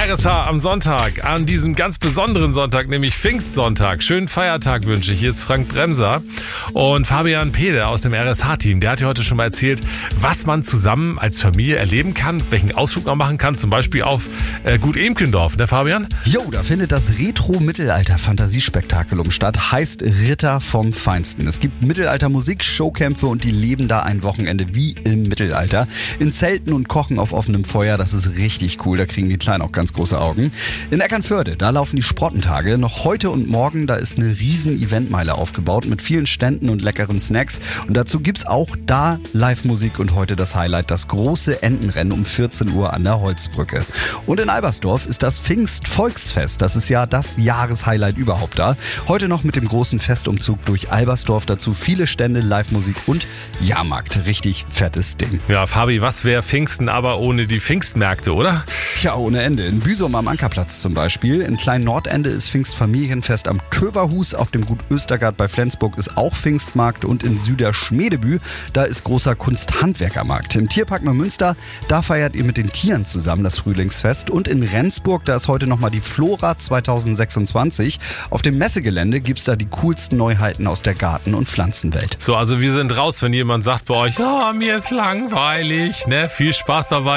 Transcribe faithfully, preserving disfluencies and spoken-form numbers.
R S H am Sonntag, an diesem ganz besonderen Sonntag, nämlich Pfingstsonntag. Schönen Feiertag wünsche ich. Hier ist Frank Bremser und Fabian Pede aus dem R S H-Team. Der hat ja heute schon mal erzählt, was man zusammen als Familie erleben kann, welchen Ausflug man machen kann, zum Beispiel auf äh, Gut Emkendorf, ne Fabian? Jo, da findet das Retro-Mittelalter-Fantasiespektakulum statt, heißt Ritter vom Feinsten. Es gibt Mittelalter-Musik, Showkämpfe und die leben da ein Wochenende wie im Mittelalter. In Zelten und kochen auf offenem Feuer, das ist richtig cool, da kriegen die Kleinen auch ganz große Augen. In Eckernförde, da laufen die Sprottentage. Noch heute und morgen, da ist eine riesen Eventmeile aufgebaut mit vielen Ständen und leckeren Snacks. Und dazu gibt's auch da Live-Musik und heute das Highlight, das große Entenrennen um vierzehn Uhr an der Holzbrücke. Und in Albersdorf ist das Pfingst-Volksfest. Das ist ja das Jahreshighlight überhaupt da. Heute noch mit dem großen Festumzug durch Albersdorf. Dazu viele Stände, Live-Musik und Jahrmarkt. Richtig fettes Ding. Ja, Fabi, was wäre Pfingsten aber ohne die Pfingstmärkte, oder? Tja, ohne Ende. In Büsum am Ankerplatz zum Beispiel. In Klein-Nordende ist Pfingstfamilienfest am Töverhus. Auf dem Gut Östergard bei Flensburg ist auch Pfingstmarkt. Und in Süderschmedebü, da ist großer Kunsthandwerkermarkt. Im Tierpark Neumünster, da feiert ihr mit den Tieren zusammen das Frühlingsfest. Und in Rendsburg, da ist heute nochmal die Flora zwanzig sechsundzwanzig. Auf dem Messegelände gibt's da die coolsten Neuheiten aus der Garten- und Pflanzenwelt. So, also wir sind raus, wenn jemand sagt bei euch, ja, mir ist langweilig, ne? Viel Spaß dabei.